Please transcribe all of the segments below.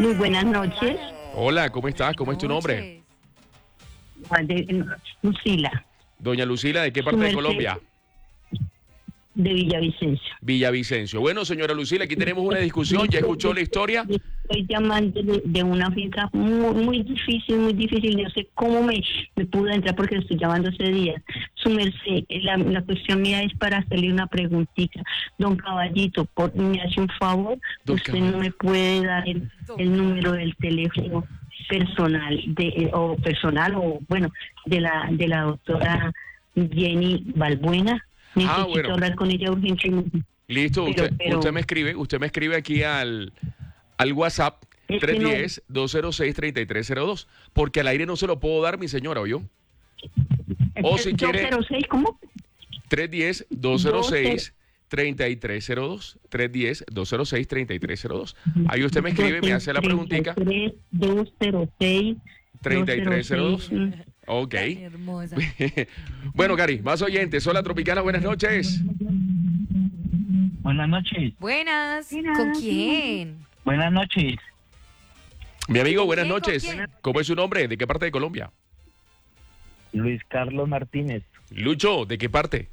Muy buenas noches. Hola, ¿cómo estás? ¿Cómo es tu nombre? Lucila, Doña Lucila, ¿de qué parte de Colombia? de Villavicencio. Villavicencio. Bueno, señora Lucila, aquí tenemos una discusión. ¿Ya escuchó la historia? Estoy llamando de una finca muy difícil, muy difícil. No sé cómo me pude entrar porque estoy llamando ese día. Su merced, la cuestión mía es para hacerle una preguntita. Don Caballito, me hace un favor. Don Usted Caballito. no me puede dar el número del teléfono personal o bueno, de la doctora Jenny Balbuena. Necesito Bueno. hablar con ella urgentemente. Listo, Pero- usted me escribe aquí al WhatsApp Es que 310-206-3302, porque al aire no se lo puedo dar, mi señora, ¿oyó? O si quiere, 206, ¿cómo? 310-206-3302, 310-206-3302. Ahí usted me escribe, me hace la preguntica. 206 3302. Ok. Hermosa. Bueno, Cari, más oyentes. Hola, Tropicana, buenas noches. Buenas noches. Buenas. ¿Con quién? Buenas noches. Mi amigo, buenas ¿Con noches. quién? ¿Cómo es su nombre? ¿De qué parte de Colombia? Luis Carlos Martínez, Lucho, ¿de qué parte?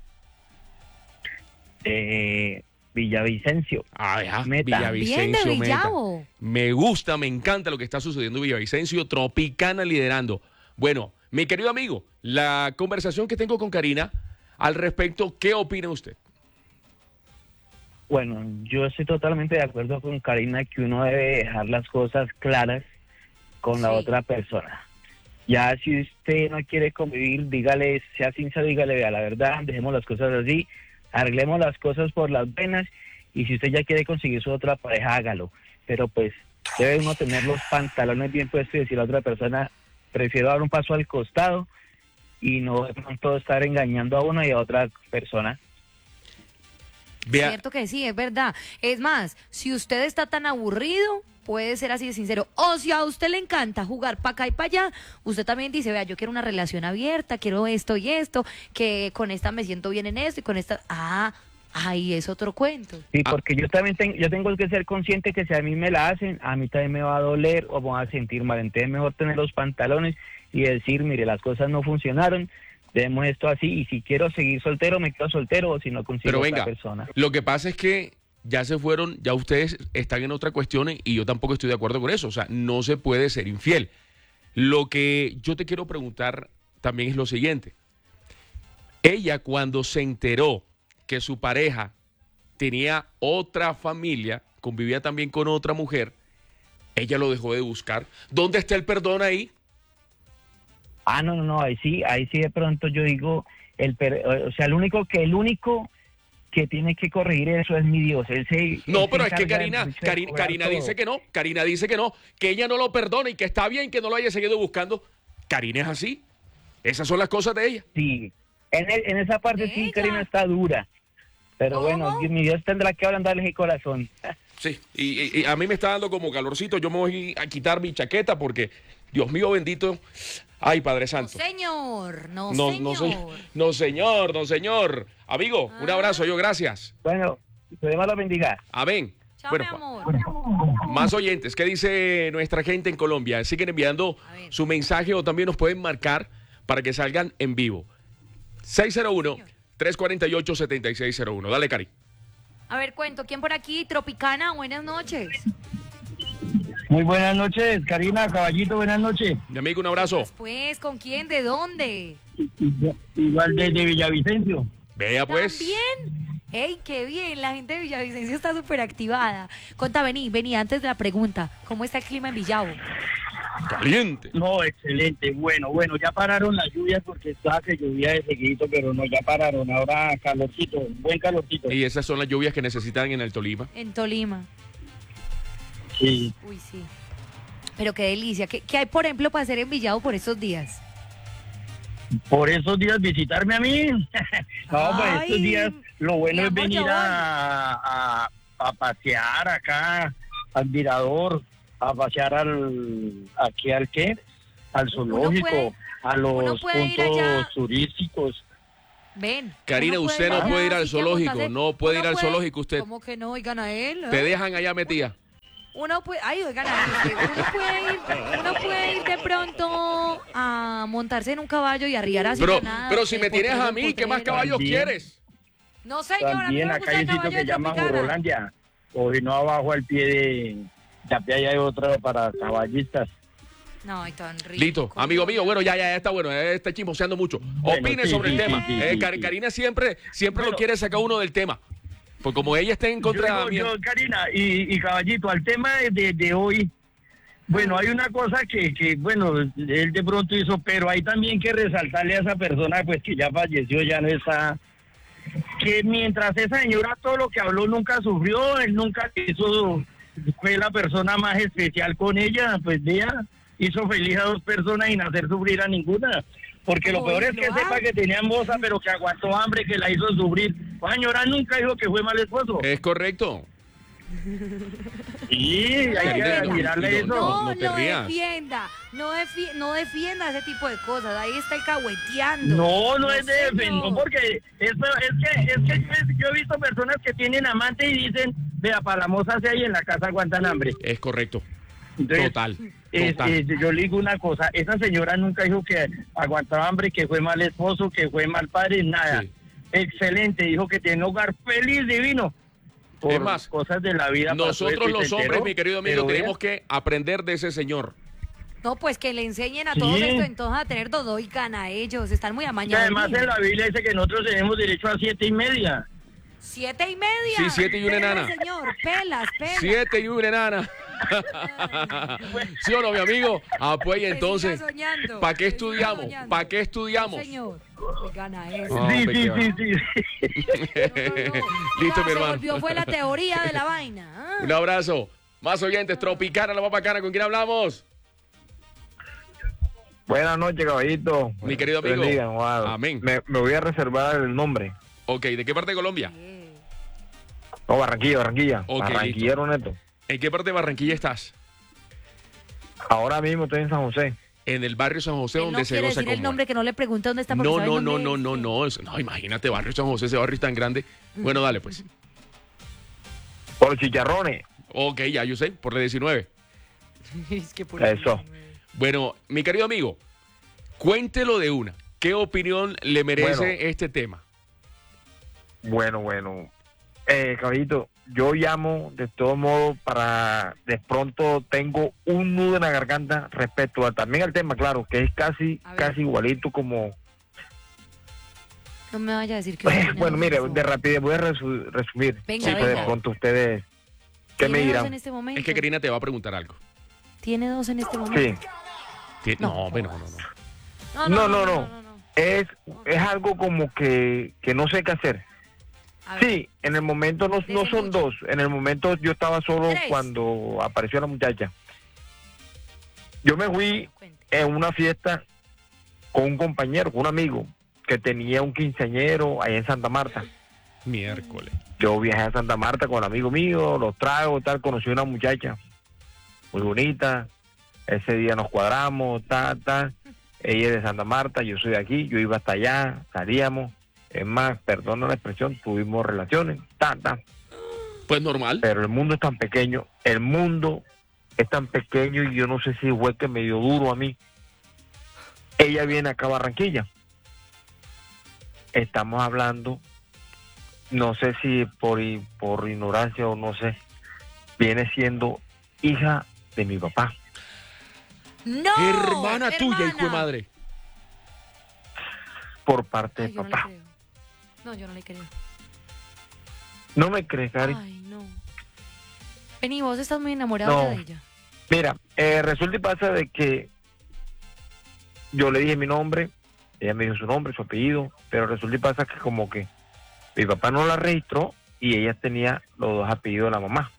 Villavicencio. Ah, ya, Meta. Bien de Villavicencio, Meta. Villavo. Me gusta, me encanta lo que está sucediendo en Villavicencio, Tropicana liderando. Bueno, mi querido amigo, la conversación que tengo con Karina al respecto, ¿qué opina usted? Bueno, yo estoy totalmente de acuerdo con Karina que uno debe dejar las cosas claras con la Sí. otra persona. Ya si usted no quiere convivir, dígale, sea sincero, dígale, vea, la verdad, dejemos las cosas así, arreglemos las cosas por las venas, y si usted ya quiere conseguir su otra pareja, hágalo. Pero pues debe uno tener los pantalones bien puestos y decir a la otra persona, prefiero dar un paso al costado y no de pronto estar engañando a uno y a otra persona. Vea, Cierto que sí, es verdad. Es más, si usted está tan aburrido, puede ser así de sincero. O si a usted le encanta jugar para acá y para allá, usted también dice, vea, yo quiero una relación abierta, quiero esto y esto, que con esta me siento bien en esto y con esta... ahí es otro cuento. Sí, porque yo también yo tengo que ser consciente que si a mí me la hacen, a mí también me va a doler o me voy a sentir mal. Entonces es mejor tener los pantalones y decir, mire, las cosas no funcionaron, demos esto así, y si quiero seguir soltero, me quedo soltero, o si no consigo pero otra venga, persona. lo que pasa es que ya se fueron, ya ustedes están en otra cuestión y yo tampoco estoy de acuerdo con eso. O sea, no se puede ser infiel. Lo que yo te quiero preguntar también es lo siguiente. Ella, cuando se enteró que su pareja tenía otra familia, convivía también con otra mujer, ella lo dejó de buscar. ¿Dónde está el perdón ahí? Ah, no, ahí sí de pronto yo digo, o sea, el único que tiene que corregir eso es mi Dios. No, él pero se es que encarga de Karina todo. dice que no. Karina dice que no, que ella no lo perdona y que está bien que no lo haya seguido buscando. Karina es así. Esas son las cosas de ella. Sí, en esa parte sí, Ella. Karina está dura. Pero ¿Cómo? bueno, mi Dios tendrá que ablandarle el corazón. Sí, y a mí me está dando como calorcito. Yo me voy a quitar mi chaqueta porque, Dios mío bendito, ay, Padre No, Santo. señor, no, No, señor. no, señor, no, señor. Amigo, un abrazo, yo gracias. Bueno, que Dios lo bendiga. Amén. Chao, Bueno, mi amor. más oyentes, ¿qué dice nuestra gente en Colombia? Siguen enviando A ver. su mensaje o también nos pueden marcar para que salgan en vivo. 601-348-7601. Dale, Cari. A ver, cuento, ¿quién por aquí? Tropicana, buenas noches. Muy buenas noches, Karina, Caballito, buenas noches. Mi amigo, un abrazo. Pues, ¿con quién? ¿De dónde? Igual desde Villavicencio. Vea pues. ¿También? ¡Ey, qué bien! La gente de Villavicencio está súper activada. Conta, vení, antes de la pregunta. ¿Cómo está el clima en Villavo? Caliente. No, excelente, bueno, ya pararon las lluvias porque estaba que llovía de seguidito, pero no, ya pararon, ahora calorcito, buen calorcito. Y esas son las lluvias que necesitan en el Tolima. En Tolima. Sí. Uy, sí. Pero qué delicia. ¿Qué hay, por ejemplo, para hacer en Villavo por estos días? Por esos días visitarme a mí. No, pues Ay, estos días lo bueno mi es amor, venir yo voy. a pasear acá al mirador, a pasear aquí al qué, al zoológico, puede- a uno los puede ir allá. puntos turísticos. Ven. Karina, uno usted no allá puede ir al sitio a zoológico, montarse. no puede Uno ir al zoológico usted. ¿Cómo que no? Oigan a él. Te dejan allá metida. Uno puede, ay, oigan, uno puede ir de pronto a montarse en un caballo y arriar así. Pero si me tienes a mí, ¿qué más caballos quieres? No, señora, También acá hay un sitio que llama Jorolandia, o si no abajo al pie de Chapea, allá hay otro para caballistas. No, ay, tan rico. Listo, amigo mío, bueno, ya está bueno, está chismoseando mucho. Opine sobre el tema. Karina siempre lo quiere sacar uno del tema. Pues como ella está en contra de Karina y Caballito, al tema de hoy, bueno, hay una cosa que, bueno, él de pronto hizo, pero hay también que resaltarle a esa persona, pues que ya falleció, ya no está, que mientras esa señora todo lo que habló nunca sufrió, él nunca hizo, fue la persona más especial con ella, pues ella hizo feliz a dos personas sin hacer sufrir a ninguna. Porque lo peor es que sepa que tenía moza, pero que aguantó hambre, que la hizo sufrir. La señora nunca dijo que fue mal esposo. Es correcto. Sí, hay que admirarle eso. No te rías. No defienda ese tipo de cosas. Ahí está el cahueteando. No es de defender, porque es que yo he visto personas que tienen amante y dicen, vea, para la moza se hay en la casa aguantan hambre. Es correcto. Entonces, Total. Yo le digo una cosa, esa señora nunca dijo que aguantaba hambre, que fue mal esposo, que fue mal padre, nada. Sí. Excelente, dijo que tiene un hogar feliz, divino. Por es más, cosas de la vida. Nosotros los hombres, mi querido amigo, tenemos que aprender de ese señor. No, pues que le enseñen a todos esto, entonces a tener todo y gana ellos, están muy amañados. Además en la Biblia dice que nosotros tenemos derecho a 7:30. 7:30. Sí, 7 y una enana. Señor, pelas. 7 y una enana. ¿Sí o no, mi amigo? Ah, pues entonces, ¿para qué estudiamos? ¿Para qué estudiamos? No, señor. Gana eso. Oh, sí. Listo, mi hermano. Volvió, fue la teoría de la vaina. Un abrazo. Más oyentes, Tropicana, la más bacana. ¿Con quién hablamos? Buenas noches, caballito. Mi querido amigo. Amén. Me voy a reservar el nombre. Ok, ¿de qué parte de Colombia? No, Barranquilla. Okay, Barranquillero neto. ¿En qué parte de Barranquilla estás? Ahora mismo estoy en San José. En el barrio San José, donde se goza. No quiere decir el nombre, que no le pregunte dónde está. No, imagínate, barrio San José, ese barrio es tan grande. Bueno, dale, pues. Por los chicharrones. Ok, ya yo sé, por la 19. Es que por eso. Bueno, mi querido amigo, cuéntelo de una. ¿Qué opinión le merece este tema? Bueno. Caballito, yo llamo de todo modo para, de pronto tengo un nudo en la garganta respecto a también al tema, claro, que es casi igualito como... No me vaya a decir que... Bueno, mire, de rapidez voy a resumir. Venga. De pronto ustedes, ¿qué me dirán? En este momento? Es que Karina te va a preguntar algo. ¿Tiene 2 en este momento? Sí. No. Es algo como que no sé qué hacer. Sí, en el momento no son 2. En el momento yo estaba solo 3. Cuando apareció la muchacha. Yo me fui en una fiesta con un compañero, con un amigo, que tenía un quinceañero allá en Santa Marta. Miércoles. Yo viajé a Santa Marta con un amigo mío, los trago, tal, conocí a una muchacha muy bonita. Ese día nos cuadramos, tal. Ella es de Santa Marta, yo soy de aquí, yo iba hasta allá, salíamos. Es más, perdona la expresión, tuvimos relaciones, Pues normal. Pero el mundo es tan pequeño, y yo no sé si fue que me dio duro a mí. Ella viene acá a Barranquilla. Estamos hablando, no sé si por ignorancia o no sé, viene siendo hija de mi papá. ¡No! Hermana tuya, hijo de madre. Por parte de papá. No, yo no le creo. ¿No me crees, Cari? Ay, no. Vení, vos estás muy enamorado de ella. Mira, resulta y pasa de que yo le dije mi nombre, ella me dijo su nombre, su apellido, pero resulta y pasa que como que mi papá no la registró y ella tenía los 2 apellidos de la mamá.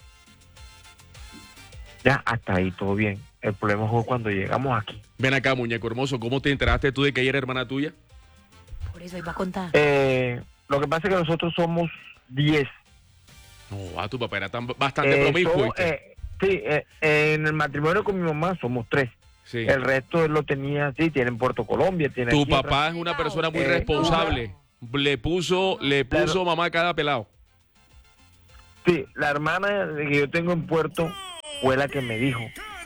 Ya, hasta ahí todo bien. El problema fue cuando llegamos aquí. Ven acá, muñeco hermoso, ¿cómo te enteraste tú de que ella era hermana tuya? Por eso iba a contar. Lo que pasa es que nosotros somos 10. No, tu papá era bastante promiscuo. Sí, en el matrimonio con mi mamá somos 3. Sí. El resto él lo tenía, sí, tiene en Puerto Colombia. Tiene tu papá es una persona muy responsable. No. Le puso mamá a cada pelado. Sí, la hermana que yo tengo en Puerto fue la que me dijo.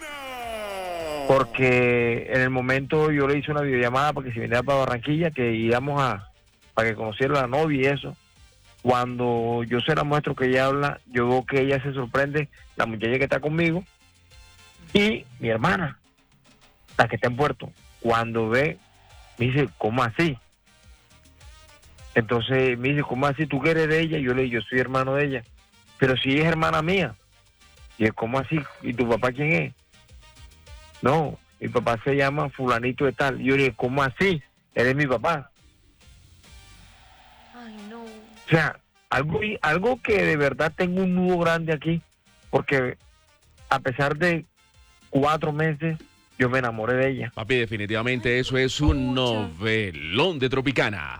Porque en el momento yo le hice una videollamada para que se viniera para Barranquilla, que íbamos para que conociera a la novia y eso. Cuando yo se la muestro que ella habla, yo veo que ella se sorprende, la muchacha que está conmigo, y mi hermana, la que está en Puerto. Cuando ve, me dice, ¿cómo así? Entonces me dice, ¿cómo así? ¿Tú que eres de ella? Yo le digo, yo soy hermano de ella. Pero si es hermana mía. Y es, ¿cómo así? ¿Y tu papá quién es? No, mi papá se llama fulanito de tal. Y yo le digo, ¿cómo así? Eres mi papá. Ay, no. O sea, algo que de verdad tengo un nudo grande aquí, porque a pesar de 4 meses, yo me enamoré de ella. Papi, definitivamente eso es un novelón de Tropicana.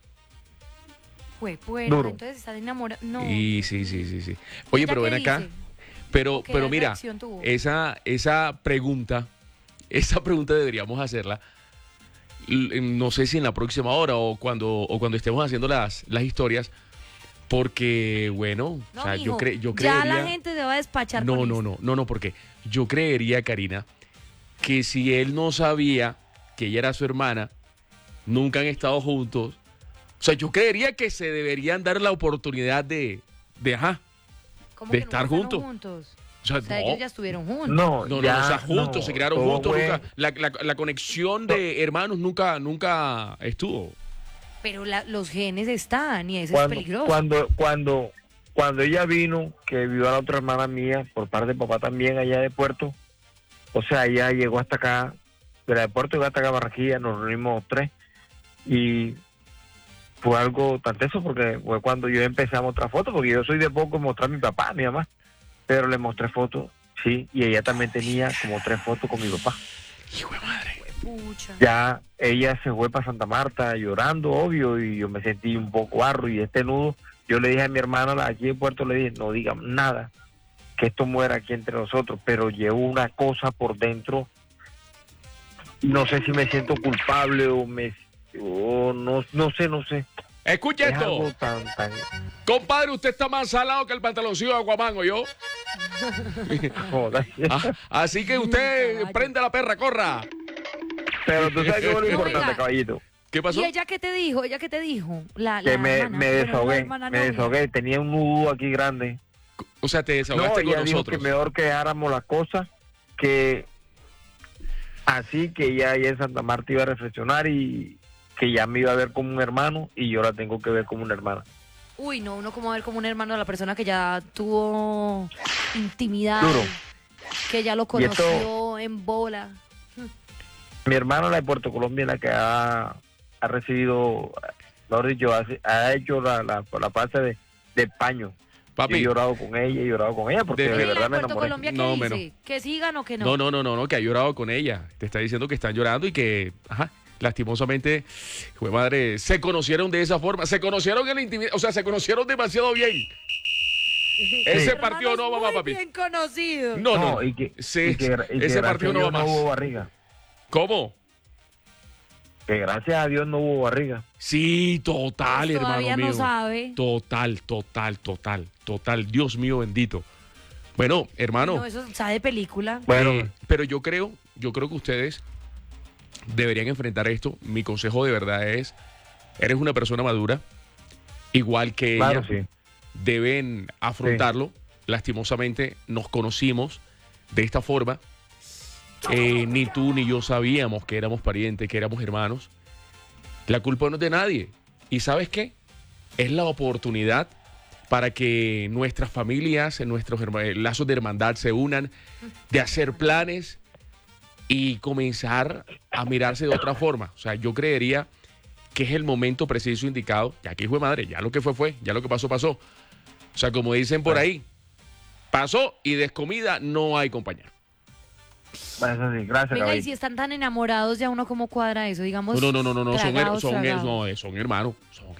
Fue bueno, Duro. entonces estás enamorado. No. Y sí. Oye, ¿Ella pero qué ven acá. dice? Pero ¿Qué mira, reacción tuvo? esa pregunta deberíamos hacerla. No sé si en la próxima hora o cuando estemos haciendo las historias. Porque, bueno, No, o sea, mijo, yo creería... ya la gente se va a despachar con esto. No, porque yo creería, Karina, que si él no sabía que ella era su hermana, nunca han estado juntos, o sea, yo creería que se deberían dar la oportunidad de ¿Cómo de que estar nunca fueron juntos. O sea, no. ellos ya estuvieron juntos. No, No, ya, o sea, juntos, no, se criaron todo juntos, fue- nunca, la conexión de hermanos nunca estuvo. Pero los genes están y eso es peligroso. Cuando ella vino, que vio a la otra hermana mía, por parte de papá también, allá de Puerto, o sea, ella llegó hasta acá, de la de Puerto llegó hasta acá a Barranquilla, nos reunimos 3, y fue algo tan teso, porque fue cuando yo empecé a mostrar fotos, porque yo soy de poco mostrar a mi papá, a mi mamá, pero le mostré fotos, sí, y ella también tenía como 3 fotos con mi papá. Hijo de madre. Pucha. Ya ella se fue para Santa Marta llorando, obvio, y yo me sentí un poco arro, y este nudo, yo le dije a mi hermana aquí en Puerto, le dije, no digan nada, que esto muera aquí entre nosotros, pero llevo una cosa por dentro, no sé si me siento culpable o no sé. Escucha Es esto. algo tan... Compadre, usted está más salado que el pantaloncillo de Aguamango, yo. joda. Así que usted prenda la perra, corra. Pero tú sabes que es lo No, importante, oiga. caballito, ¿Qué pasó? ¿Y ella qué te dijo? ¿Ella qué te dijo? La que me hermana, bueno, la desahogué, hermana novia. tenía un nudo aquí grande. O sea, te No, desahogaste ella con dijo nosotros. que mejor que dejáramos las cosas, que así que ella allá en Santa Marta iba a reflexionar y que ya me iba a ver como un hermano y yo la tengo que ver como una hermana. Uy, no, uno como ver como un hermano a la persona que ya tuvo intimidad, Duro. que ya lo Y esto- conoció en bola. Mi hermana, la de Puerto Colombia, la que ha recibido, mejor dicho, ha hecho la parte de paño. Yo he Papi, llorado con ella porque De- de ¿Y la verdad me Puerto enamoré. Colombia qué No, dice? menos. ¿Que sigan o que no? no, que ha llorado con ella. Te está diciendo que están llorando y que, lastimosamente, hijo de madre, se conocieron de esa forma. Se conocieron en la intimidad, o sea, se conocieron demasiado bien. Ese partido no va más, papi. Bien conocido. No. y que, Sí, y que ese gracias partido a no Dios va más. hubo barriga. ¿Cómo? Que gracias a Dios no hubo barriga. Sí, total, Pues todavía hermano no mío. sabe. Total. Dios mío bendito. Bueno, hermano, No, eso sabe de película. Bueno, pero yo creo que ustedes deberían enfrentar esto. Mi consejo de verdad es, eres una persona madura, igual que claro, ella. sí. Deben afrontarlo. Lastimosamente nos conocimos de esta forma. Ni tú ni yo sabíamos que éramos parientes, que éramos hermanos. La culpa no es de nadie. ¿Y sabes qué? Es la oportunidad para que nuestras familias, nuestros lazos de hermandad se unan, de hacer planes y comenzar a mirarse de otra forma. O sea, yo creería que es el momento preciso indicado. Ya que hijo de madre, ya lo que fue, ya lo que pasó. O sea, como dicen por ahí, pasó y descomida no hay compañía. Eso sí, gracias, Venga, y caballito. si están tan enamorados, ya uno cómo cuadra eso, digamos. No, tragados, son hermanos.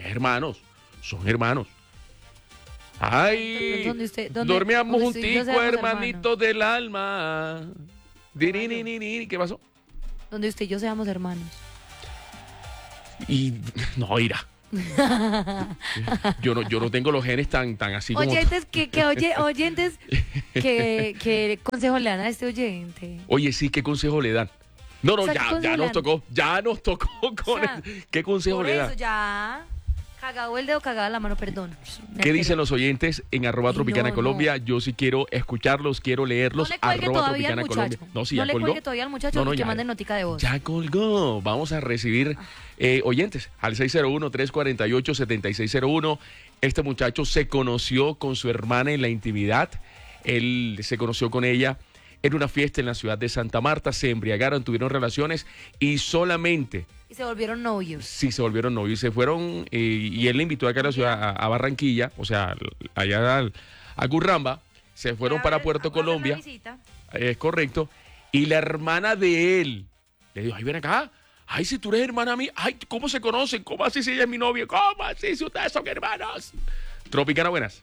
Ay, dormíamos donde usted y yo junticos, seamos hermanitos del alma. Dirininini, ¿qué pasó? Donde usted y yo seamos hermanos. Y no, irá. Yo no tengo los genes tan así como... Oyentes, oyentes, ¿qué consejo le dan a este oyente? Oye, sí, ¿qué consejo le dan? No, O sea, ¿qué consejo le dan? ya nos tocó con O sea, ¿qué consejo Por le eso dan? ya, cagado el dedo, cagada la mano, perdón. ¿Qué dicen los oyentes en @ Tropicana no, Colombia? Yo sí quiero escucharlos, quiero leerlos. No le cuelgue @ todavía al Tropicana muchacho. Colombia. No, sí, no ya le colgó. cuelgue todavía al muchacho No, que ya. mande notica de voz. Ya colgó. Vamos a recibir oyentes al 601-348-7601. Este muchacho se conoció con su hermana en la intimidad. Él se conoció con ella en una fiesta en la ciudad de Santa Marta. Se embriagaron, tuvieron relaciones y solamente... Y se volvieron novios. Sí, se volvieron novios. Se fueron y él le invitó acá a la ciudad, a Barranquilla, o sea, allá a Curramba. Se fueron para Puerto Colombia. Es correcto. Y la hermana de él le dijo, ay, ven acá. Ay, si tú eres hermana mía. Ay, ¿cómo se conocen? ¿Cómo así si ella es mi novia? ¿Cómo así si ustedes son hermanos? Tropicana, buenas.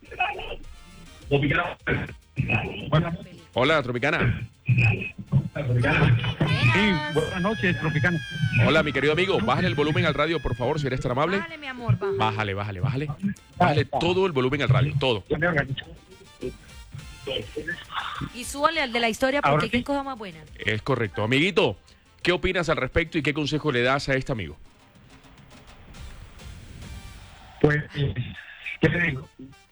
Hola, Tropicana. Sí, buenas noches, Tropicana. Hola, mi querido amigo. Bájale el volumen al radio, por favor, si eres tan amable. Bájale, mi amor, baja. Bájale. Bájale todo el volumen al radio, todo. Y súbale al de la historia Ahora porque sí. qué cosa más buena. Es correcto. Amiguito, ¿qué opinas al respecto y qué consejo le das a este amigo? Pues, ¿qué te digo?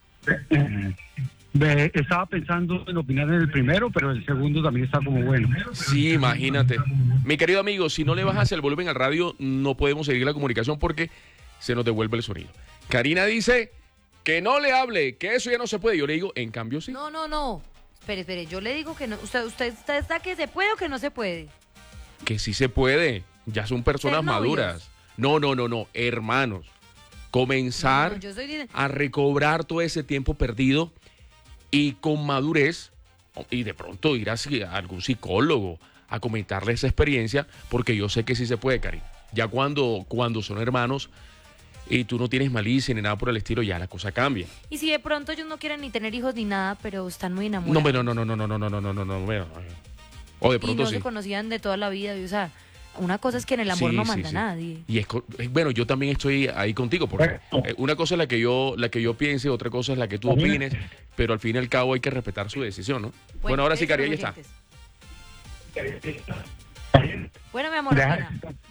Estaba pensando en opinar en el primero, pero el segundo también está como bueno. Sí, imagínate. Mi querido amigo, si no le bajas el volumen al radio, no podemos seguir la comunicación porque se nos devuelve el sonido. Karina dice que no le hable, que eso ya no se puede. Yo le digo, en cambio sí. No. Espere, yo le digo que no. ¿Usted está que se puede o que no se puede? Que sí se puede. Ya son personas ¿Ser novios? maduras. No, hermanos. Comenzar No, yo estoy diciendo- a recobrar todo ese tiempo perdido y con madurez y de pronto ir a algún psicólogo a comentarle esa experiencia, porque yo sé que sí se puede, Karina. Ya cuando son hermanos y tú no tienes malicia ni nada por el estilo, ya la cosa cambia. Y si de pronto ellos no quieren ni tener hijos ni nada, pero están muy No, enamorados. bueno, bueno. O de Y pronto no sí. se conocían de toda la vida. Y, o sea, una cosa es que en el amor Sí, no sí, manda sí. nadie. Y bueno, yo también estoy ahí contigo, porque una cosa es la que yo piense, otra cosa es la que tú opines, pero al fin y al cabo hay que respetar su decisión, ¿no? Bueno, ahora sí, esos Cari, ahí los está. oyentes. Bueno, mi amor, Deja-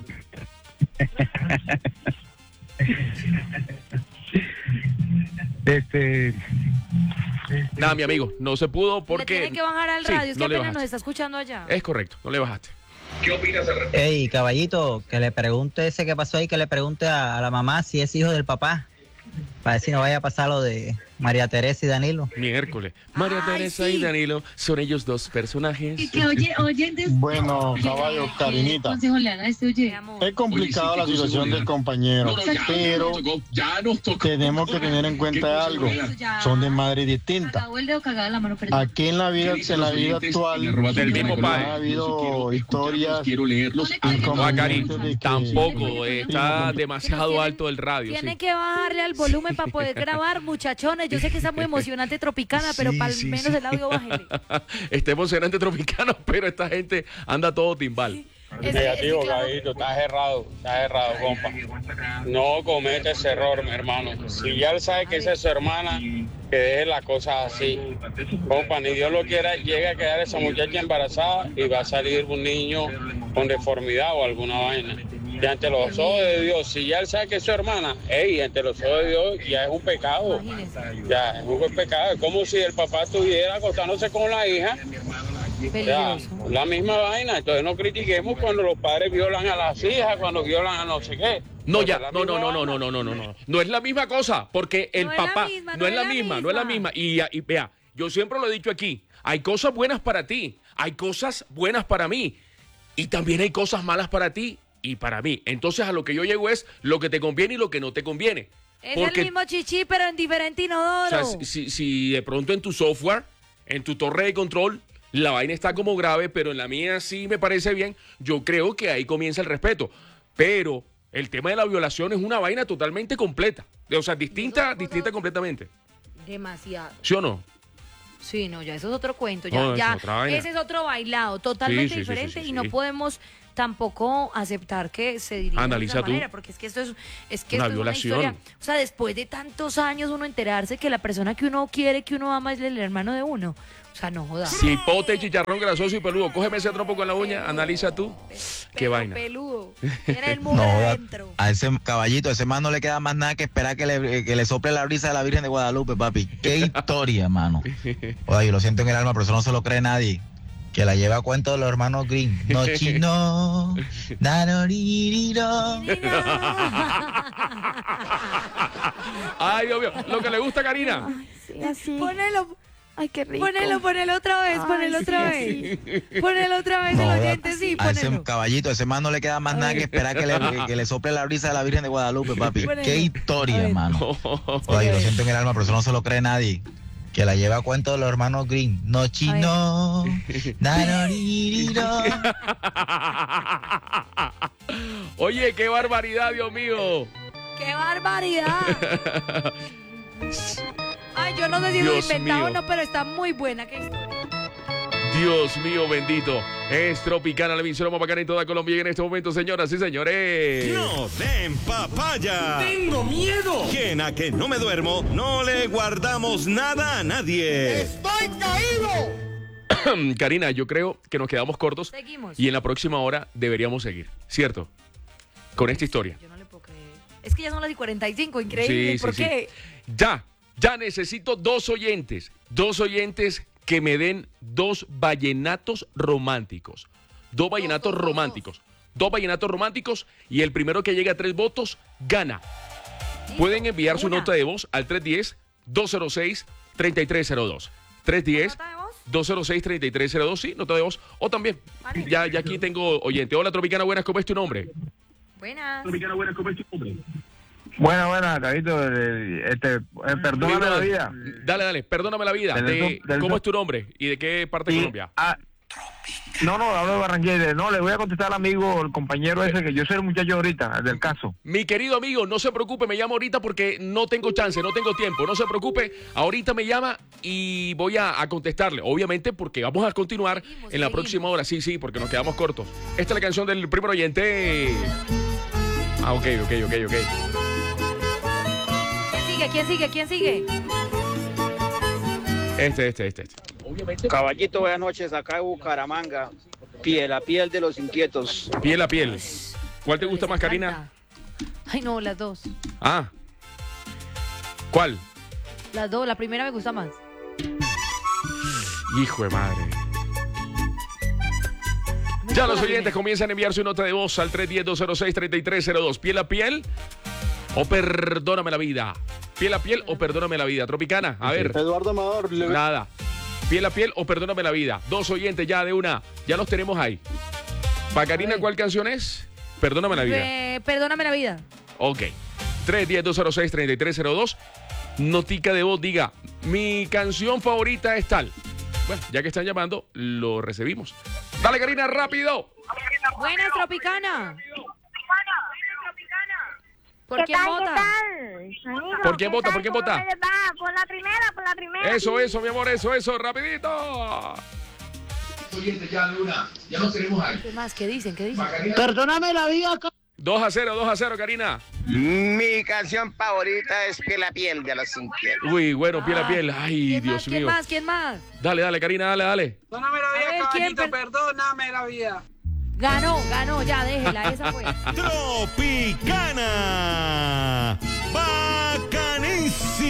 espera. Nada, mi amigo, no se pudo Le porque... tiene que bajar al Sí, radio, es que no le apenas nos bajaste. está escuchando allá. Es correcto, no le bajaste. Ey, caballito, que le pregunte ese que pasó ahí, que le pregunte a la mamá si es hijo del papá, para ver si no vaya a pasar lo de María Teresa y Danilo. Miércoles. María Ay, Teresa sí. y Danilo son ellos dos personajes. Y que oyentes. Bueno, caballo, Karinita. ¿Qué consejo le dan a este Mi oye? amor. Es complicada la situación del compañero, pero tenemos que tener en cuenta algo. Son de madres distintas. Cagado el dedo, cagada la mano, perdón. Aquí en la vida actual Del mismo padre. ha habido historias No, Cari, inconvenientes de que- tampoco está demasiado alto el radio. Tiene Sí. que bajarle al volumen para poder grabar, muchachones. Yo sé que está muy emocionante Tropicana, pero Sí, para sí, al menos sí. el audio bájele. Está emocionante Tropicano, pero esta gente anda todo timbal. Negativo, claro. Gabito, estás errado, compa. No comete ese error, mi hermano. Si ya él sabe que esa es su hermana, que deje las cosas así. Compa, ni Dios lo quiera, llega a quedar esa muchacha embarazada y va a salir un niño con deformidad o alguna vaina. Y ante los ojos de Dios, si ya él sabe que es su hermana, ante los ojos de Dios ya es un pecado. Imagínese. Ya es un pecado. Es como si el papá estuviera acostándose con la hija. Ya, Peligroso. la misma vaina, entonces no critiquemos cuando los padres violan a las hijas, cuando violan a no sé qué. No, Pues ya, es la no. misma vaina. No es la misma cosa, porque el No es la papá misma, no es la misma. Y vea, yo siempre lo he dicho aquí, hay cosas buenas para ti, hay cosas buenas para mí, y también hay cosas malas para ti y para mí. Entonces a lo que yo llego es lo que te conviene y lo que no te conviene. Es Porque, el mismo chichi, pero en diferente o inodoro. sea, si de pronto en tu software, en tu torre de control, la vaina está como grave, pero en la mía sí me parece bien, yo creo que ahí comienza el respeto. Pero el tema de la violación es una vaina totalmente completa. O sea, distinta completamente. Demasiado. ¿Sí o no? Sí, no, ya eso es otro cuento. No, Ya, es otra vaina. ese es otro bailado, totalmente Sí, sí, sí, diferente sí, y no sí. podemos tampoco aceptar que se dirija Analiza de esa tú. manera, porque es que esto es Una esto es violación. una historia. O sea, después de tantos años uno enterarse que la persona que uno quiere, que uno ama es el hermano de uno. O sea, no jodas. Cipote, chicharrón grasoso y peludo. Cógeme ese trompo con la uña, analiza tú. Qué vaina. Peludo. Tiene el No, mugre joda, adentro. a ese caballito, a ese man no le queda más nada que esperar que le sople la brisa de la Virgen de Guadalupe, papi. Qué historia, mano. Oye, yo lo siento en el alma, pero eso no se lo cree nadie. Que la lleva a cuento de los hermanos Green. No chino, naroririro. Ay, Dios mío. Lo que le gusta a Karina. Sí, así. Ponelo. Ay, qué rico. Ponelo otra vez, Ay, ponelo sí, otra así. vez. Ponelo otra vez No, el joda, oyente, sí, a ese ponelo. caballito, a ese man no le queda más nada que esperar que le sople la brisa de la Virgen de Guadalupe, papi. Ponelo. Qué A historia, ver. mano. Oye, yo lo siento en el alma, pero eso no se lo cree nadie. Que la lleva a cuento de los hermanos Green. No chino, naroririro. Oye, qué barbaridad, Dios mío. ¡Qué barbaridad! Ay, yo no sé si lo he Dios inventado o mío. no, pero está muy buena. ¿Qué historia? Dios mío, bendito. Es Tropicana, la emisora más bacana en toda Colombia. Y en este momento, señoras y señores. ¡No den papaya! ¡Tengo miedo! Que en A Que No Me Duermo no le guardamos nada a nadie. ¡Estoy caído! Karina, yo creo que nos quedamos cortos. Seguimos. Y en la próxima hora deberíamos seguir, ¿cierto? Con esta historia. Yo no le puedo creer. Es que ya son las 45, increíble. Sí, ¿Por sí, qué? Ya necesito dos oyentes que me den 2 vallenatos románticos. 2 vallenatos románticos. 2 vallenatos románticos y el primero que llegue a 3 votos gana. Pueden enviar su nota de voz al 310-206-3302. 310-206-3302, sí, nota de voz. O también, ya aquí tengo oyente. Hola, Tropicana, buenas, ¿cómo es tu nombre? Buenas. Buena, Carito. Perdóname la vida. Dale, perdóname la vida. ¿Cómo es tu nombre y de qué parte de Colombia? No, hablo de Barranquilla. No, le voy a contestar al amigo, el compañero ese, que yo soy el muchacho ahorita, del caso. Mi querido amigo, no se preocupe, me llama ahorita porque no tengo chance, no tengo tiempo. No se preocupe, ahorita me llama y voy a contestarle. Obviamente porque vamos a continuar en la próxima hora. Sí, porque nos quedamos cortos. Esta es la canción del primer oyente. Ok. ¿Quién sigue? Este. Caballito, buenas noches, acá de Bucaramanga. Piel a piel de los inquietos. Piel a piel. ¿Cuál te gusta más, Karina? Ay, no, las dos. Ah. ¿Cuál? Las dos, la primera me gusta más. Hijo de madre. Ya los oyentes comienzan a enviar su nota de voz al 310-206-3302. ¿Piel a piel o perdóname la vida? ¿Piel a piel o perdóname la vida? Tropicana, a ver. Eduardo Amador. Nada. ¿Piel a piel o perdóname la vida? 2 oyentes ya de una. Ya los tenemos ahí. ¿Para Karina cuál canción es? Perdóname la vida. Perdóname la vida. Ok. 310-206-3302. Notica de voz, diga, mi canción favorita es tal. Bueno, ya que están llamando, lo recibimos. Dale, Karina, rápido. Buenas, Tropicana. ¿Por ¿Qué quién tal, vota? qué tal? Amigo, ¿Por quién ¿qué vota? tal? ¿Por quién ¿Cómo vota? les va? Por la primera. Eso, mi amor, eso, rapidito. Ya nos tenemos ahí. ¿Qué más? ¿Qué dicen? Perdóname la vida. 2-0, Karina. Mi canción favorita es Piel a piel de los inquietos. Uy, bueno, piel a piel. Ay, Dios mío. ¿Quién más? Dale, Karina, dale. Perdóname la vida, caballito, perdóname la vida. Ganó, ya déjela, esa fue. Tropicana.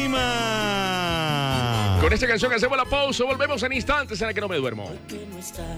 Bacanísima. Con esta canción hacemos la pausa. Volvemos en instantes en A Que No Me Duermo.